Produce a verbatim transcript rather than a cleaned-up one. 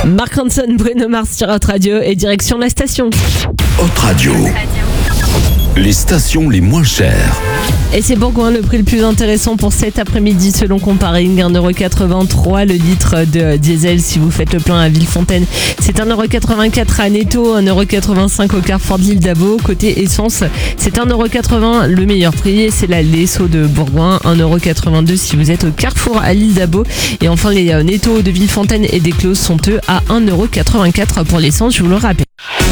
Mark Ronson, Bruno Mars sur Hot Radio et direction la station. Hot Radio. Les stations les moins chères. Et c'est Bourgoin le prix le plus intéressant pour cet après-midi selon Comparing, un euro quatre-vingt-trois le litre de diesel si vous faites le plein à Villefontaine. C'est un euro quatre-vingt-quatre à Netto, un euro quatre-vingt-cinq au Carrefour de l'Île d'Abo. Côté essence, c'est un euro quatre-vingts le meilleur prix. C'est la Lesso de Bourgoin, un euro quatre-vingt-deux si vous êtes au Carrefour à l'Île d'Abo. Et enfin les Netto de Villefontaine et des Clos sont eux à un euro quatre-vingt-quatre pour l'essence, je vous le rappelle.